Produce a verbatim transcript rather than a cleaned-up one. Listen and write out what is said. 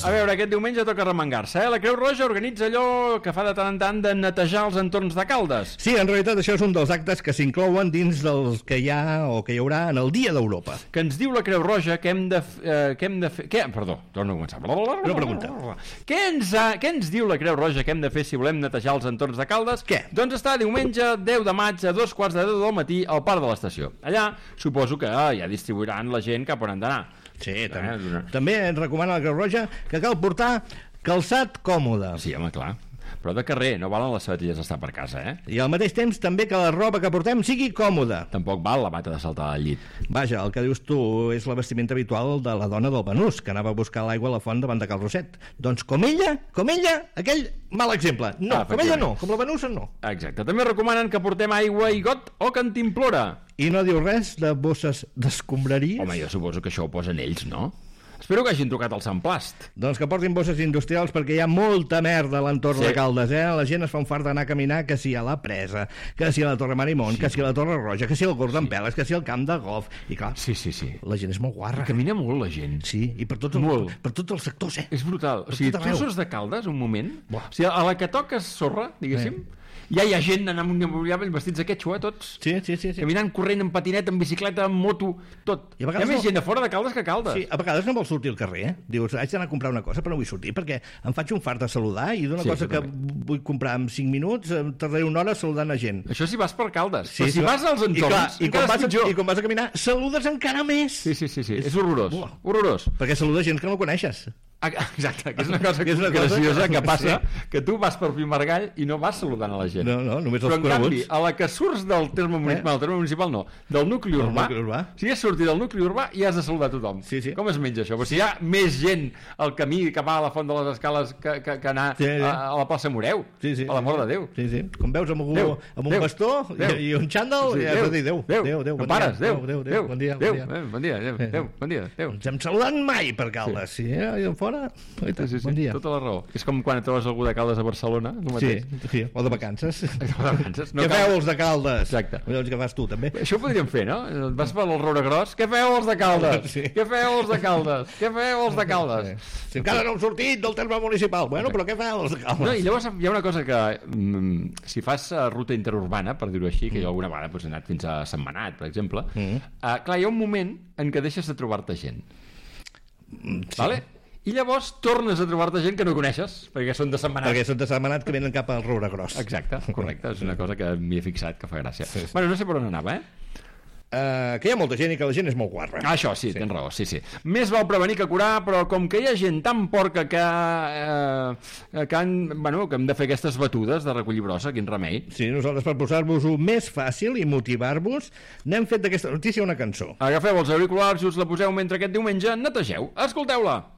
A veure, aquest diumenge toca remengar-se, eh? La Creu Roja organitza allò que fa de tant en tant de netejar els entorns de Caldes. Sí, en realitat això és un dels actes que s'inclouen dins dels que hi ha o que hi haurà en el Dia d'Europa. Que ens diu la Creu Roja que hem de, eh, que hem de fer... Què? Perdó, torno a començar. Una pregunta. Què ens, ha... Què ens diu la Creu Roja que hem de fer si volem netejar els entorns de Caldes? Què? Doncs està diumenge deu de maig a dos quarts de deu del matí al parc de l'estació. Allà suposo que ah, ja distribuiran la gent cap on han d'anar. Sí, també, eh, també ens recomana la Creu Roja que cal portar calçat còmode. Sí, home, clar. Però de carrer, no valen les sabatilles d'estar per casa, eh? I al mateix temps també que la roba que portem sigui còmoda. Tampoc val la bata de saltar al llit. Vaja, el que dius tu és la vestimenta habitual de la dona del Banús, que anava a buscar l'aigua a la font davant de Cal Roset. Doncs com ella, com ella, aquell mal exemple. No, ah, com ella no, com la Banús no. Exacte. També recomanen que portem aigua i got o cantimplora. I no diu res de bosses d'escombraries? Home, jo suposo que això ho posen ells, no? Espero que hagin trucat al Sant Plast. Doncs que portin bosses industrials perquè hi ha molta merda a l'entorn sí. de Caldes, eh? La gent es fa un fart d'anar a caminar que si a la Presa, que si a la Torre Marimón, sí. que si a la Torre Roja, que si al Gord d'Empeles, sí. que si al camp de golf. I clar, sí, sí, sí. la gent és molt guarra. I camina molt la gent. Sí, i per tots els, per tots els sectors, eh? És brutal. O sigui, tu surts de Caldes un moment, Buah. o sigui, a la que toques sorra, diguéssim, eh. ja hi ha gent anant amb vestits de quechua, tots. Sí, sí, sí, sí. Caminant, corrent, en patinet, en bicicleta, en moto, tot. I a hi ha més no... gent de fora de Caldes que a Caldes. Sí, a vegades no vols sortir al carrer, eh? Dius, haig d'anar a comprar una cosa, però no vull sortir perquè em faig un fart de saludar i d'una sí, cosa que vull comprar en cinc minuts tardaré una hora saludant a gent. Això si vas per Caldes. Sí, però si sí, vas als entorns, i, clar, i, quan vas a, i quan vas a caminar, saludes encara més. Sí, sí, sí, sí. És, és horrorós. Buah. Horrorós. Perquè saluda gent que no coneixes. Exacte, que és una cosa que és una graciosa cosa que, que passa, sí. que tu vas per Pimargall i no vas saludant a la gent. No, no, només els però en canvi, a la que surts del terme municipal, eh? del terme municipal no, del nucli urbà, nucli urbà, si has sortit del nucli urbà i has de saludar a tothom. Sí, sí. Com es menja això? Però si hi ha més gent al camí que va a la Font de les Escales que, que, que anar sí, sí. A, a la plaça Moreu, sí, sí. a l'amor de Déu. Sí, sí. Com veus amb, algú, Déu, amb un Déu, bastó Déu, i, i un xandall, sí, ja has de dir Déu, Déu, Déu, Déu, bon pares, dia, Déu, Déu, Déu, bon dia, Déu, bon dia, Déu, Déu, bon dia, Déu. Ens hem saludat mai per Caldes, sí, eh? I fora, sí, sí, sí. bon dia. Tota la raó. És com quan et trobes algú de Caldes a Barcelona, no sí, sí, o de vacances. O de vacances. No què cal... feu els de Caldes? Exacte. Llavors que vas tu, també. Això ho podríem fer, no? Vas per al Roure Gros. Què feu els de Caldes? Sí. Què feu els de Caldes? Què feu els de Caldes? Sí. Si encara no hem sortit del terme municipal. Bueno, però què feu els de Caldes? No, i llavors hi ha una cosa que mm, si fas uh, ruta interurbana, per dir-ho així, que jo alguna vegada pues, he anat fins a Sentmenat, per exemple, mm. uh, clar, hi ha un moment en què deixes de trobar-te gent. Sí. Vale? I llavors tornes a trobar-te gent que no coneixes, perquè són de Sentmenat. Perquè són de Sentmenat que venen cap al Roure Gros. Exacte, correcte, és una cosa que m'hi he fixat, que fa gràcia. Sí, sí. Bueno, no sé per on anava, eh? Uh, que hi ha molta gent i que la gent és molt guarra. Ah, això, sí, sí, tens raó, sí, sí. Més val prevenir que curar, però com que hi ha gent tan porca que, eh, que, han, bueno, que hem de fer aquestes batudes de recollir brossa, quin remei. Sí, nosaltres per posar-vos-ho més fàcil i motivar-vos, n'hem fet d'aquesta notícia una cançó. Agafeu els auriculars i us la poseu mentre aquest diumenge netegeu. Escolteu-la!